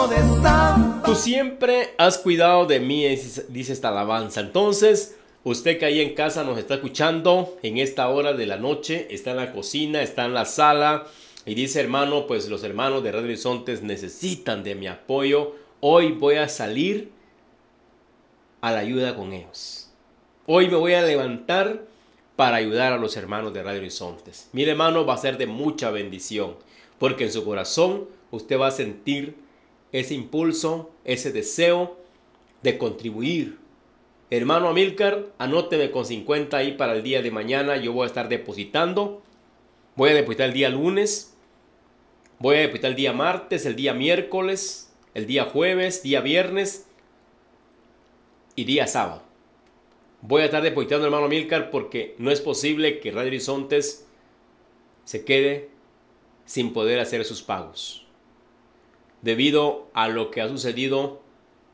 Tú siempre has cuidado de mí, dice esta alabanza. Entonces, usted que ahí en casa nos está escuchando en esta hora de la noche, está en la cocina, está en la sala y dice, hermano, pues los hermanos de Radio Horizontes necesitan de mi apoyo. Hoy voy a salir a la ayuda con ellos. Hoy me voy a levantar para ayudar a los hermanos de Radio Horizontes. Mi hermano, va a ser de mucha bendición, porque en su corazón usted va a sentir ese impulso, ese deseo de contribuir. Hermano Amílcar, anóteme con 50 ahí para el día de mañana. Yo voy a estar depositando. Voy a depositar el día lunes, voy a depositar el día martes, el día miércoles, el día jueves, día viernes y día sábado. Voy a estar depositando, hermano Amílcar, porque no es posible que Radio Horizontes se quede sin poder hacer sus pagos, debido a lo que ha sucedido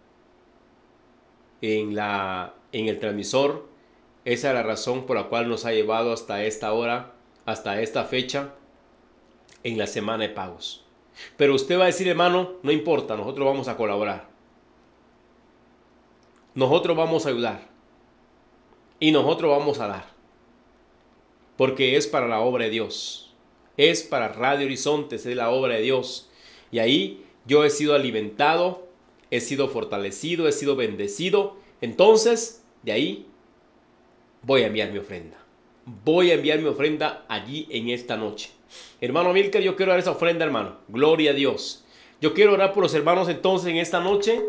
en el transmisor. Esa es la razón por la cual nos ha llevado hasta esta hora, hasta esta fecha, en la semana de pagos. Pero usted va a decir, hermano, no importa, nosotros vamos a colaborar. Nosotros vamos a ayudar. Y nosotros vamos a dar. Porque es para la obra de Dios. Es para Radio Horizontes, es la obra de Dios. Y ahí yo he sido alimentado, he sido fortalecido, he sido bendecido. Entonces, de ahí voy a enviar mi ofrenda. Voy a enviar mi ofrenda allí en esta noche. Hermano Amílcar, yo quiero dar esa ofrenda, hermano. Gloria a Dios. Yo quiero orar por los hermanos entonces en esta noche.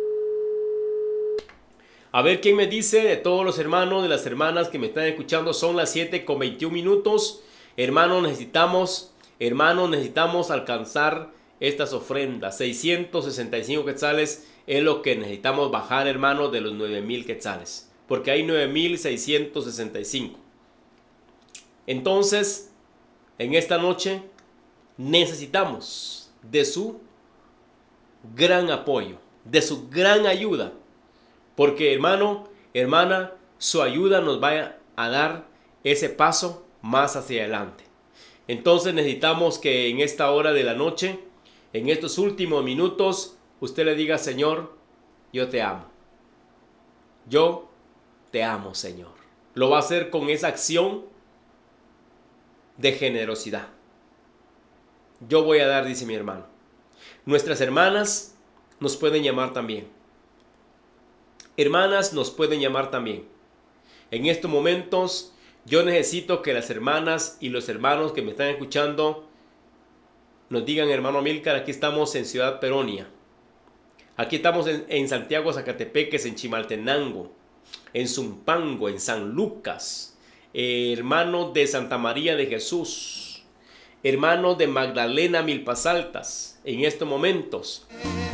A ver quién me dice de todos los hermanos, de las hermanas que me están escuchando. Son las 7:21. Hermanos, necesitamos alcanzar estas ofrendas. 665 quetzales es lo que necesitamos bajar, hermanos, de los 9,000 quetzales. Porque hay 9,665. Entonces, en esta noche necesitamos de su gran apoyo, de su gran ayuda. Porque, hermano, hermana, su ayuda nos va a dar ese paso más hacia adelante. Entonces necesitamos que en esta hora de la noche, en estos últimos minutos, usted le diga, Señor, yo te amo. Yo te amo, Señor. Lo va a hacer con esa acción de generosidad. Yo voy a dar, dice mi hermano. Nuestras hermanas nos pueden llamar también. Hermanas nos pueden llamar también. En estos momentos yo necesito que las hermanas y los hermanos que me están escuchando nos digan, hermano Amílcar, aquí estamos en Ciudad Peronia. Aquí estamos en Santiago, Zacatepeques, en Chimaltenango, en Zumpango, en San Lucas. Hermanos de Santa María de Jesús. Hermanos de Magdalena Milpas Altas. En estos momentos.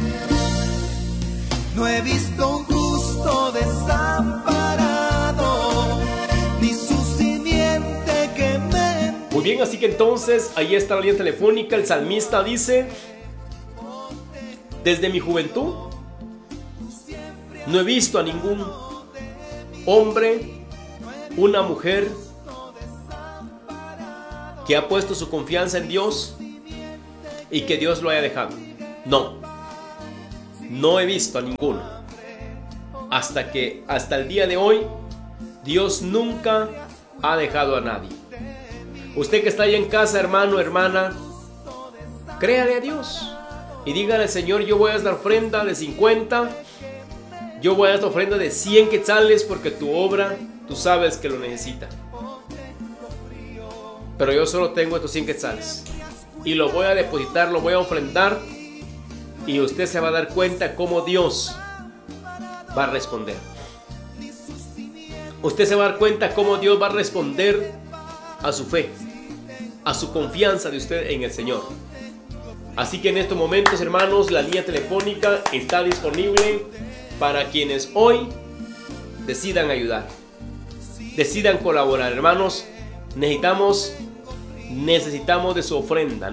No he visto un justo desamparado, ni su simiente que me... Muy bien, así que entonces, ahí está la línea telefónica. El salmista dice, desde mi juventud, no he visto a ningún hombre, una mujer, que ha puesto su confianza en Dios y que Dios lo haya dejado. No he visto a ninguno. Hasta el día de hoy, Dios nunca ha dejado a nadie. Usted que está ahí en casa, hermano, hermana, créale a Dios y dígale, Señor, yo voy a dar ofrenda de 50, yo voy a dar ofrenda de 100 quetzales porque tu obra, tú sabes que lo necesita. Pero yo solo tengo estos 100 quetzales y lo voy a depositar, lo voy a ofrendar. Y usted se va a dar cuenta cómo Dios va a responder. Usted se va a dar cuenta cómo Dios va a responder a su fe, a su confianza de usted en el Señor. Así que en estos momentos, hermanos, la línea telefónica está disponible para quienes hoy decidan ayudar, decidan colaborar. Hermanos, necesitamos de su ofrenda,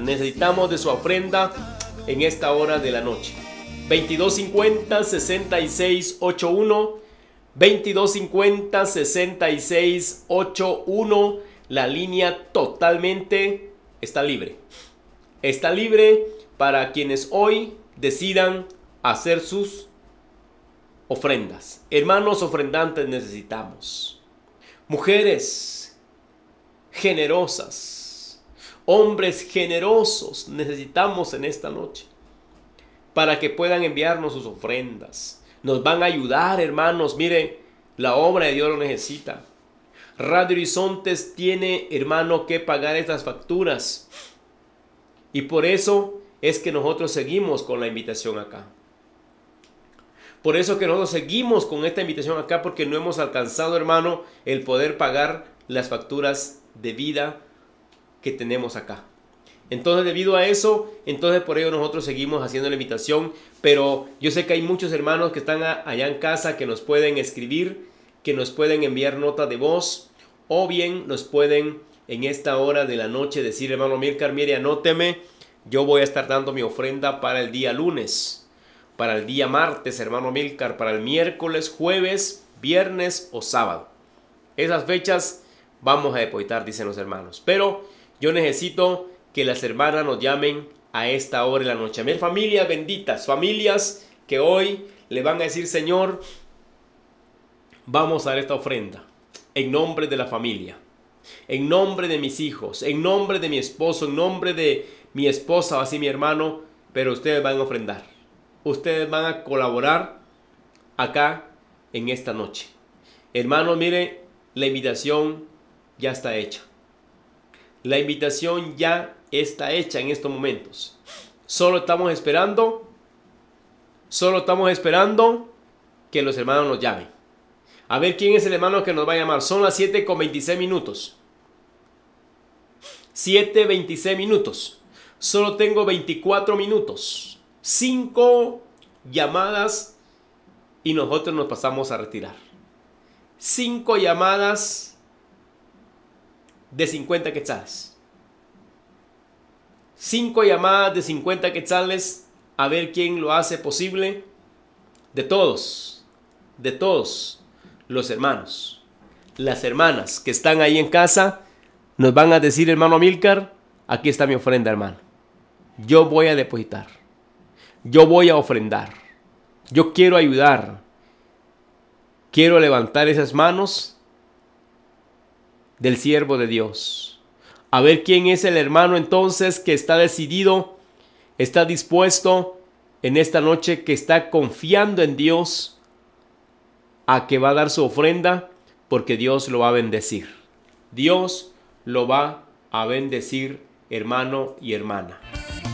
en esta hora de la noche. 2250-6681, 2250-6681. La línea totalmente está libre. Está libre para quienes hoy decidan hacer sus ofrendas. Hermanos ofrendantes necesitamos. Mujeres generosas, hombres generosos necesitamos en esta noche para que puedan enviarnos sus ofrendas. Nos van a ayudar, hermanos. Mire, la obra de Dios lo necesita. Radio Horizontes tiene, hermano, que pagar estas facturas. Y por eso es que nosotros seguimos con la invitación acá. Por eso que nosotros seguimos con esta invitación acá, porque no hemos alcanzado, hermano, el poder pagar las facturas de vida que tenemos acá. Entonces, debido a eso, entonces por ello nosotros seguimos haciendo la invitación. Pero yo sé que hay muchos hermanos que están allá en casa que nos pueden escribir, que nos pueden enviar nota de voz, o bien nos pueden en esta hora de la noche decir: hermano Amílcar, mire, anóteme, yo voy a estar dando mi ofrenda para el día lunes, para el día martes, hermano Amílcar, para el miércoles, jueves, viernes o sábado. Esas fechas vamos a depositar, dicen los hermanos. Pero yo necesito que las hermanas nos llamen a esta hora de la noche. A mis familias benditas, familias que hoy le van a decir: Señor, vamos a dar esta ofrenda en nombre de la familia, en nombre de mis hijos, en nombre de mi esposo, en nombre de mi esposa o así mi hermano, pero ustedes van a ofrendar. Ustedes van a colaborar acá en esta noche. Hermanos, mire, la invitación ya está hecha. La invitación ya está hecha en estos momentos. Solo estamos esperando que los hermanos nos llamen. A ver quién es el hermano que nos va a llamar. Son las 7:26 minutos. 7:26 minutos. Solo tengo 24 minutos. 5 llamadas y nosotros nos pasamos a retirar. 5 llamadas de 50 quetzales. 5 llamadas de 50 quetzales. A ver quién lo hace posible. De todos los hermanos, las hermanas que están ahí en casa, nos van a decir: hermano Amílcar, aquí está mi ofrenda, hermano. Yo voy a depositar. Yo voy a ofrendar. Yo quiero ayudar. Quiero levantar esas manos del siervo de Dios. A ver quién es el hermano entonces que está decidido, está dispuesto en esta noche, que está confiando en Dios, a que va a dar su ofrenda, porque Dios lo va a bendecir. Dios lo va a bendecir, hermano y hermana.